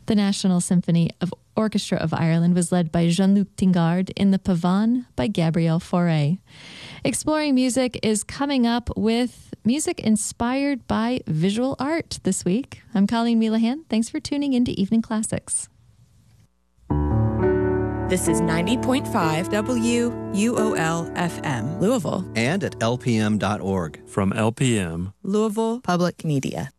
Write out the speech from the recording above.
The National Symphony Orchestra of Ireland was led by Jean-Luc Tingard in the Pavane by Gabrielle Fauré. Exploring Music is coming up with music inspired by visual art this week. I'm Colleen Melahan. Thanks for tuning into Evening Classics. This is 90.5 WUOL FM, Louisville. And at lpm.org. From LPM, Louisville Public Media.